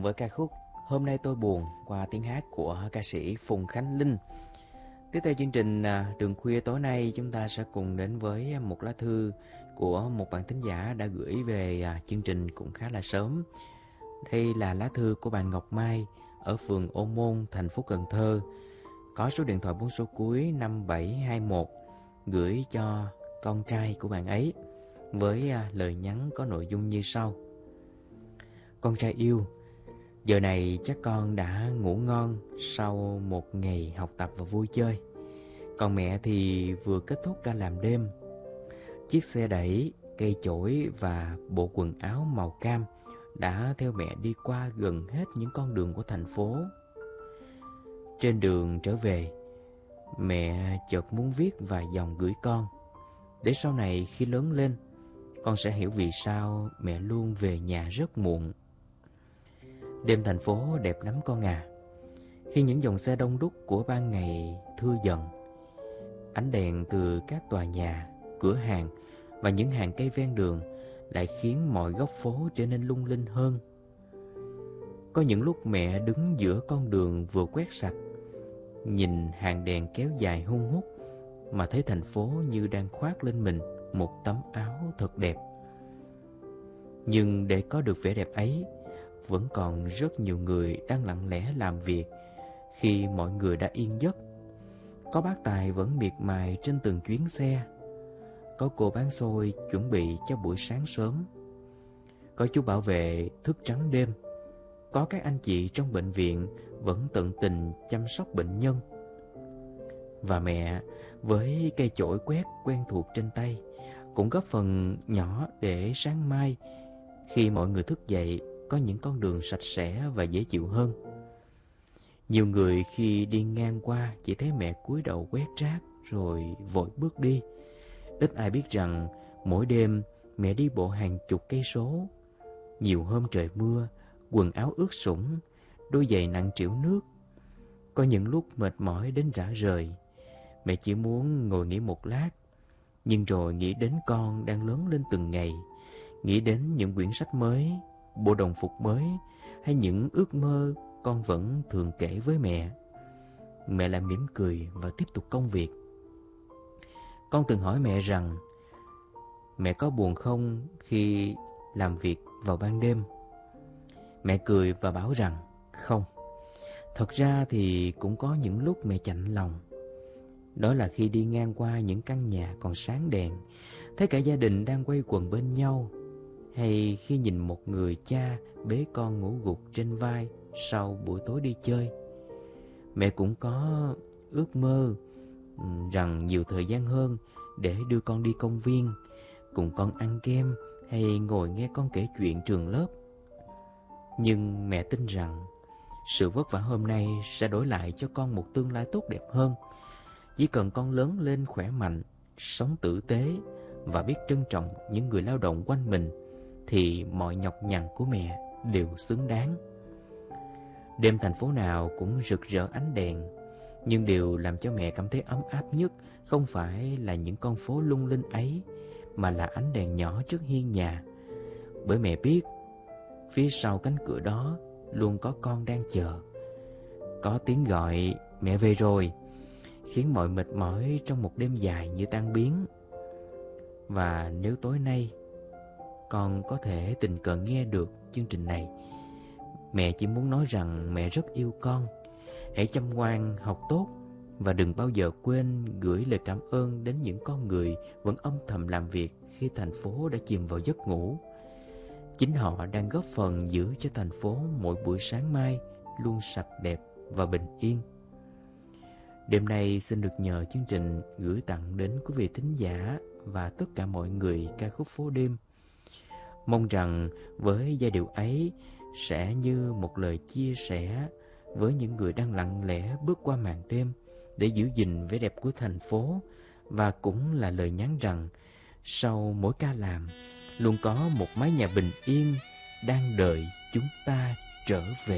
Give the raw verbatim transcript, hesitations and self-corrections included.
với ca khúc Hôm Nay Tôi Buồn qua tiếng hát của ca sĩ Phùng Khánh Linh. Tiếp theo chương trình Đường Khuya tối nay, chúng ta sẽ cùng đến với một lá thư của một bạn thính giả đã gửi về chương trình cũng khá là sớm. Đây là lá thư của bạn Ngọc Mai ở phường Ô Môn, thành phố Cần Thơ, có số điện thoại bốn số cuối năm bảy hai mốt, gửi cho con trai của bạn ấy với lời nhắn có nội dung như sau. Con trai yêu, giờ này chắc con đã ngủ ngon sau một ngày học tập và vui chơi. Còn mẹ thì vừa kết thúc ca làm đêm. Chiếc xe đẩy, cây chổi và bộ quần áo màu cam đã theo mẹ đi qua gần hết những con đường của thành phố. Trên đường trở về, mẹ chợt muốn viết vài dòng gửi con, để sau này khi lớn lên, con sẽ hiểu vì sao mẹ luôn về nhà rất muộn. Đêm thành phố đẹp lắm con à. Khi những dòng xe đông đúc của ban ngày thưa dần, ánh đèn từ các tòa nhà, cửa hàng và những hàng cây ven đường lại khiến mọi góc phố trở nên lung linh hơn. Có những lúc mẹ đứng giữa con đường vừa quét sạch, nhìn hàng đèn kéo dài hun hút mà thấy thành phố như đang khoác lên mình một tấm áo thật đẹp. Nhưng để có được vẻ đẹp ấy, vẫn còn rất nhiều người đang lặng lẽ làm việc khi mọi người đã yên giấc. Có bác tài vẫn miệt mài trên từng chuyến xe. Có cô bán xôi chuẩn bị cho buổi sáng sớm. Có chú bảo vệ thức trắng đêm. Có các anh chị trong bệnh viện vẫn tận tình chăm sóc bệnh nhân. Và mẹ với cây chổi quét quen thuộc trên tay cũng góp phần nhỏ để sáng mai, khi mọi người thức dậy, có những con đường sạch sẽ và dễ chịu hơn. Nhiều người khi đi ngang qua chỉ thấy mẹ cúi đầu quét rác rồi vội bước đi. Ít ai biết rằng mỗi đêm mẹ đi bộ hàng chục cây số. Nhiều hôm trời mưa, quần áo ướt sũng, đôi giày nặng trĩu nước. Có những lúc mệt mỏi đến rã rời, mẹ chỉ muốn ngồi nghỉ một lát. Nhưng rồi nghĩ đến con đang lớn lên từng ngày, nghĩ đến những quyển sách mới, bộ đồng phục mới, hay những ước mơ con vẫn thường kể với mẹ, mẹ lại mỉm cười và tiếp tục công việc. Con từng hỏi mẹ rằng mẹ có buồn không khi làm việc vào ban đêm. Mẹ cười và bảo rằng không. Thật ra thì cũng có những lúc mẹ chạnh lòng. Đó là khi đi ngang qua những căn nhà còn sáng đèn, thấy cả gia đình đang quây quần bên nhau, hay khi nhìn một người cha bế con ngủ gục trên vai sau buổi tối đi chơi. Mẹ cũng có ước mơ rằng nhiều thời gian hơn để đưa con đi công viên, cùng con ăn kem hay ngồi nghe con kể chuyện trường lớp. Nhưng mẹ tin rằng sự vất vả hôm nay sẽ đổi lại cho con một tương lai tốt đẹp hơn. Chỉ cần con lớn lên khỏe mạnh, sống tử tế và biết trân trọng những người lao động quanh mình, thì mọi nhọc nhằn của mẹ đều xứng đáng. Đêm thành phố nào cũng rực rỡ ánh đèn, nhưng điều làm cho mẹ cảm thấy ấm áp nhất không phải là những con phố lung linh ấy, mà là ánh đèn nhỏ trước hiên nhà. Bởi mẹ biết, phía sau cánh cửa đó luôn có con đang chờ. Có tiếng gọi mẹ về rồi, khiến mọi mệt mỏi trong một đêm dài như tan biến. Và nếu tối nay con có thể tình cờ nghe được chương trình này, mẹ chỉ muốn nói rằng mẹ rất yêu con. Hãy chăm ngoan, học tốt và đừng bao giờ quên gửi lời cảm ơn đến những con người vẫn âm thầm làm việc khi thành phố đã chìm vào giấc ngủ. Chính họ đang góp phần giữ cho thành phố mỗi buổi sáng mai luôn sạch đẹp và bình yên. Đêm nay xin được nhờ chương trình gửi tặng đến quý vị thính giả và tất cả mọi người ca khúc Phố Đêm. Mong rằng với giai điệu ấy sẽ như một lời chia sẻ với những người đang lặng lẽ bước qua màn đêm để giữ gìn vẻ đẹp của thành phố, và cũng là lời nhắn rằng sau mỗi ca làm luôn có một mái nhà bình yên đang đợi chúng ta trở về.